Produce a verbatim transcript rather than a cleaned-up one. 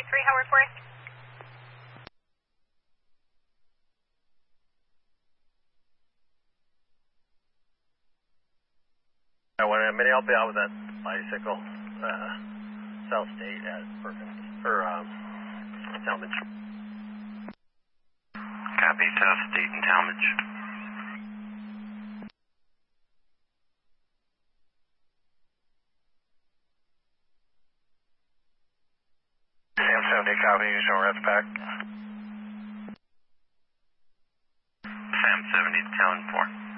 three, Howard Forest. I want to help you out with that bicycle, uh, South State at Perkins, or, um, Talmadge. Copy, South State and Talmadge. Sam seventy, copy, use your rest pack. Sam seventy, Talon four.